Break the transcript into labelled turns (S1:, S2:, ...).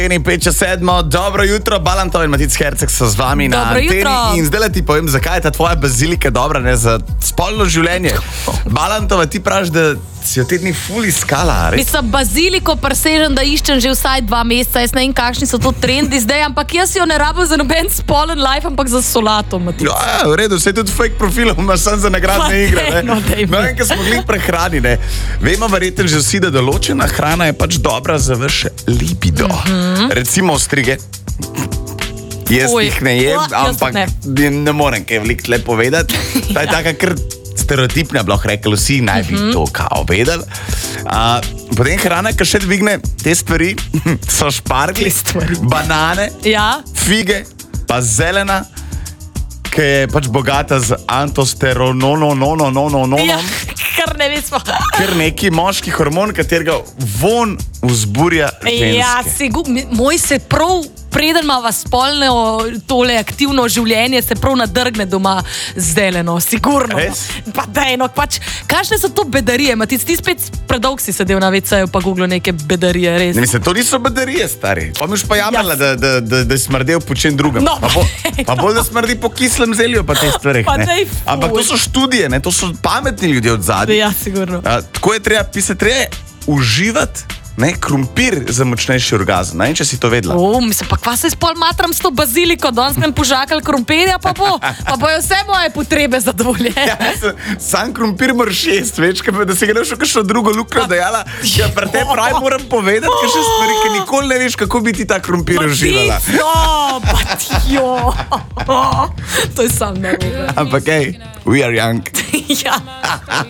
S1: 5-7, dobro jutro, Balantov in Matic Herceg so z vami na anteni in zdaj ti povem, zakaj je ta tvoja bazilika dobra, ne, za spolno življenje. Balantova, ti praviš, da si jo te dni ful iskala, res?
S2: Mislim, baziliko presežem, da iščem že vsaj 2 meseca, jaz ne vem, kakšni so to trendi zdaj, ampak jaz jo ne rabim za noben spolen life, ampak za solato, Matic.
S1: Ja, v redu, vse tudi fake profilov imaš sam za nagradne igre, ne? No, in ko smo glih prehrani, ne? Vemo verjetno že vsi, da določena hrana je pač dobra za vaš libido. Recimo ostrige. Jaz jih ne jem, ampak ne morem kaj veliko tle povedati. Ta je taka kar stereotipna, bi lahko rekli, vsi naj bi to kao vedeli. Potem hrana, ki še dvigne te stvari, so špargli, banane, fige, pa zelena, ki je pač bogata z antosterononom.
S2: Kar ne vemo.
S1: Ker neki moški hormon, katerega von vzburja ženske.
S2: Moj se prav, preden ima vas spolno tole aktivno življenje, se prav nadrgne doma zeleno, sigurno.
S1: Res?
S2: Pa dejno, pač, kakšne so to bedarije? Matic, ti spet predolg si sedel na WC-ju pa googlil neke bedarije, res.
S1: Ne, mislim, to niso bedarije, stari. Pa mi už pa jamrala, da je smrdel po čem drugem.
S2: No,
S1: pa bolj, da smrdi po kislem zelju pa te stvari. Ampak to so študije, ne? To so pametni ljudje od zadnji.
S2: Ja, sigurno.
S1: Tako je treba uživati, ne, krompir za močnejši orgazem. Ne, če si to vedela.
S2: Mislim, pa kva se spol matram s to baziliko, danes nam požakali krompirja, pa bojo vse moje potrebe zadovoljene.
S1: Ja, sam krompir moraš jesti, veš, da si ga našel kakšno drugo luknjo dajala, ja, pri te pravi moram povedati, kakšne stvari, ki nikoli ne veš, kako bi ti ta krompir uživala.
S2: To je sam narobe.
S1: Ampak, we are young.
S2: Ja.